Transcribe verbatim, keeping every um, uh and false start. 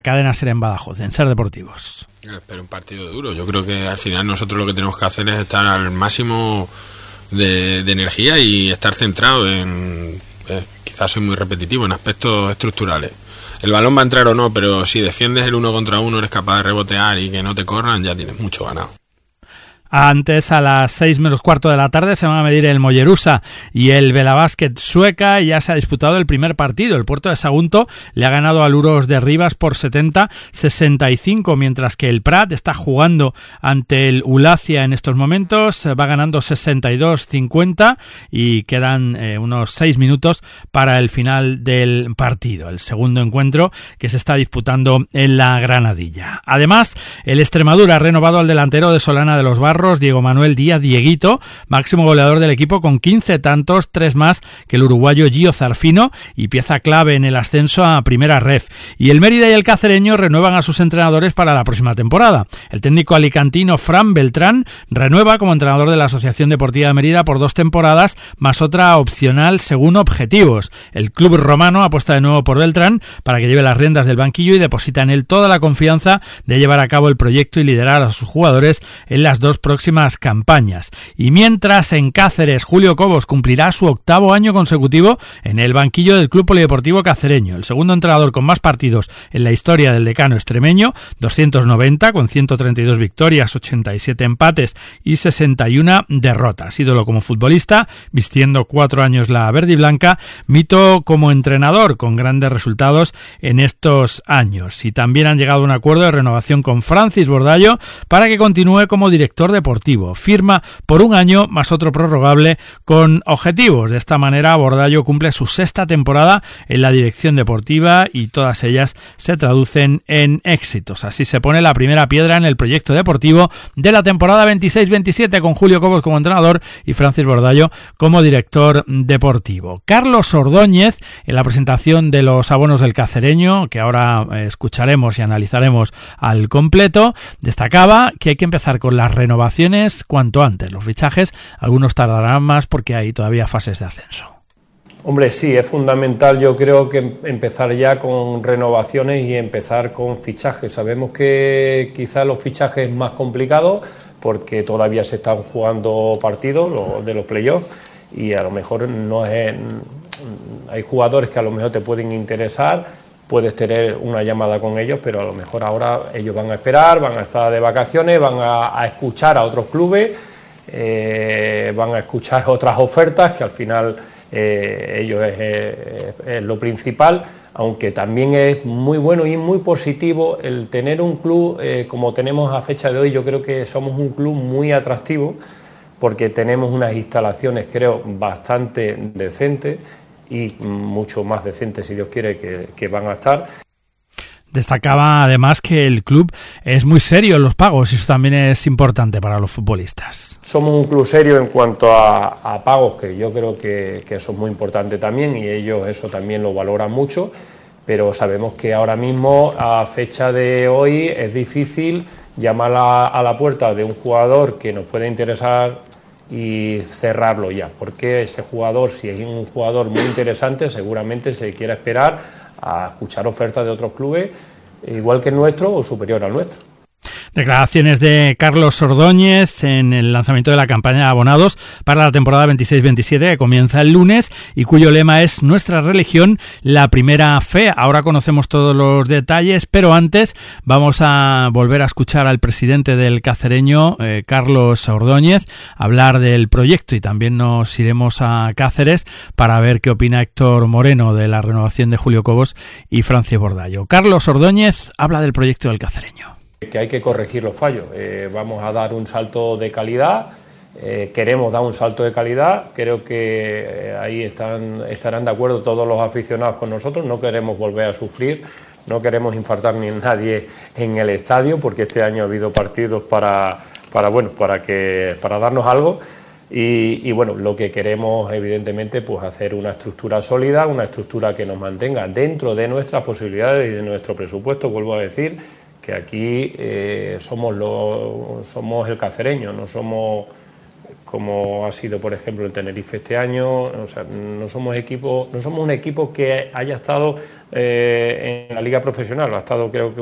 Cadena SER en Badajoz, en SER Deportivos. Pero un partido duro. Yo creo que al final nosotros lo que tenemos que hacer es estar al máximo de, de energía y estar centrado en, eh, quizás soy muy repetitivo, en aspectos estructurales. El balón va a entrar o no, pero si defiendes el uno contra uno, eres capaz de rebotear y que no te corran, ya tienes mucho ganado. Antes, a las seis menos cuarto de la tarde, se van a medir el Mollerusa y el Velabásquet Sueca, y ya se ha disputado el primer partido. El Puerto de Sagunto le ha ganado al Uros de Rivas por setenta a sesenta y cinco, mientras que el Prat está jugando ante el Ulacia en estos momentos, va ganando sesenta y dos a cincuenta y quedan eh, unos seis minutos para el final del partido, el segundo encuentro que se está disputando en la Granadilla. Además, el Extremadura ha renovado al delantero de Solana de los Barros, Diego Manuel Díaz Dieguito, máximo goleador del equipo con quince tantos, tres más que el uruguayo Gio Zarfino, y pieza clave en el ascenso a Primera Ref. Y el Mérida y el Cacereño renuevan a sus entrenadores para la próxima temporada. El técnico alicantino Fran Beltrán renueva como entrenador de la Asociación Deportiva de Mérida por dos temporadas, más otra opcional según objetivos. El club romano apuesta de nuevo por Beltrán para que lleve las riendas del banquillo y deposita en él toda la confianza de llevar a cabo el proyecto y liderar a sus jugadores en las dos próximas campañas. Y mientras, en Cáceres, Julio Cobos cumplirá su octavo año consecutivo en el banquillo del Club Polideportivo Cacereño, el segundo entrenador con más partidos en la historia del decano extremeño, doscientos noventa, con ciento treinta y dos victorias, ochenta y siete empates y sesenta y una derrotas. Ídolo como futbolista, vistiendo cuatro años la verde y blanca, mito como entrenador, con grandes resultados en estos años. Y también han llegado a un acuerdo de renovación con Francis Bordallo para que continúe como director deportivo. Firma por un año más otro prorrogable con objetivos. De esta manera, Bordallo cumple su sexta temporada en la dirección deportiva y todas ellas se traducen en éxitos. Así se pone la primera piedra en el proyecto deportivo de la temporada veintiséis veintisiete, con Julio Cobos como entrenador y Francis Bordallo como director deportivo. Carlos Ordóñez, en la presentación de los abonos del Cacereño, que ahora escucharemos y analizaremos al completo, destacaba que hay que empezar con las renovaciones cuanto antes. Los fichajes, algunos tardarán más porque hay todavía fases de ascenso. Hombre, sí, es fundamental, yo creo, que empezar ya con renovaciones y empezar con fichajes. Sabemos que quizás los fichajes es más complicado porque todavía se están jugando partidos los de los playoffs y a lo mejor no es, hay jugadores que a lo mejor te pueden interesar, puedes tener una llamada con ellos, pero a lo mejor ahora ellos van a esperar, van a estar de vacaciones, van a, a escuchar a otros clubes, eh, van a escuchar otras ofertas, que al final eh, ellos es, es, es lo principal, aunque también es muy bueno y muy positivo el tener un club eh, como tenemos a fecha de hoy. Yo creo que somos un club muy atractivo porque tenemos unas instalaciones, creo, bastante decentes y mucho más decentes, si Dios quiere, que, que van a estar. Destacaba además que el club es muy serio en los pagos y eso también es importante para los futbolistas. Somos un club serio en cuanto a, a pagos, que yo creo que, que eso es muy importante también y ellos eso también lo valoran mucho, pero sabemos que ahora mismo, a fecha de hoy, es difícil llamar a, a la puerta de un jugador que nos puede interesar y cerrarlo ya, porque ese jugador, si es un jugador muy interesante, seguramente se quiera esperar a escuchar ofertas de otros clubes, igual que el nuestro o superior al nuestro. Declaraciones de Carlos Ordóñez en el lanzamiento de la campaña de abonados para la temporada veintiséis veintisiete, que comienza el lunes y cuyo lema es Nuestra religión, la primera fe. Ahora conocemos todos los detalles, pero antes vamos a volver a escuchar al presidente del Cacereño, eh, Carlos Ordóñez, hablar del proyecto, y también nos iremos a Cáceres para ver qué opina Héctor Moreno de la renovación de Julio Cobos y Francis Bordallo. Carlos Ordóñez habla del proyecto del Cacereño. Que hay que corregir los fallos. Eh, vamos a dar un salto de calidad, eh, queremos dar un salto de calidad, creo que eh, ahí están, estarán de acuerdo todos los aficionados con nosotros, no queremos volver a sufrir, no queremos infartar ni nadie en el estadio, porque este año ha habido partidos para, para, bueno, para, que, para darnos algo. Y, y bueno, lo que queremos, evidentemente, pues hacer una estructura sólida, una estructura que nos mantenga dentro de nuestras posibilidades y de nuestro presupuesto. Vuelvo a decir que aquí eh, somos, lo, somos el Cacereño, no somos como ha sido, por ejemplo, el Tenerife este año. O sea, no somos equipo, no somos un equipo que haya estado eh, en la liga profesional, ha estado, creo que